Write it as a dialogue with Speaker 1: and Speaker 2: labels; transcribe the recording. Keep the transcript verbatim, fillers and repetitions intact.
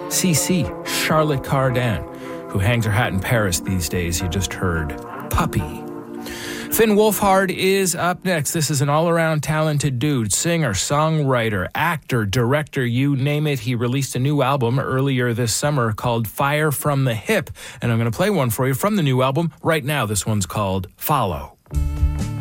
Speaker 1: C C, Charlotte Cardin, who hangs her hat in Paris these days. You just heard Puppy. Finn Wolfhard is up next. This is an all-around talented dude, singer, songwriter, actor, director, you name it. He released a new album earlier this summer called Fire from the Hip, and I'm going to play one for you from the new album right now. This one's called Follow.